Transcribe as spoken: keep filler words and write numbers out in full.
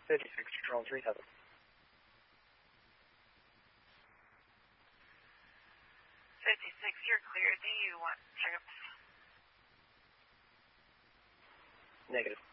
fifty-six, control three seven. fifty-six, you're clear. Do you want trips? Negative.